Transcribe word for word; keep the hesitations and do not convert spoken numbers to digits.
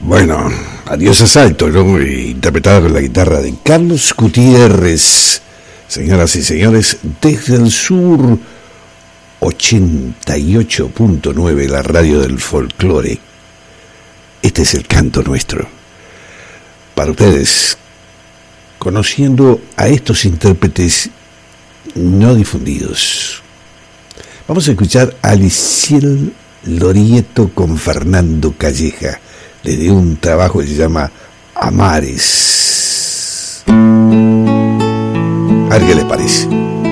Bueno, Adiós Asalto, ¿no? Interpretada con la guitarra de Carlos Gutiérrez. Señoras y señores, desde el sur, ochenta y ocho punto nueve, la radio del folclore. Este es el canto nuestro. Para ustedes, conociendo a estos intérpretes no difundidos. Vamos a escuchar a Aliciel Lorieto con Fernando Calleja, desde un trabajo que se llama Amares. A ver qué les parece.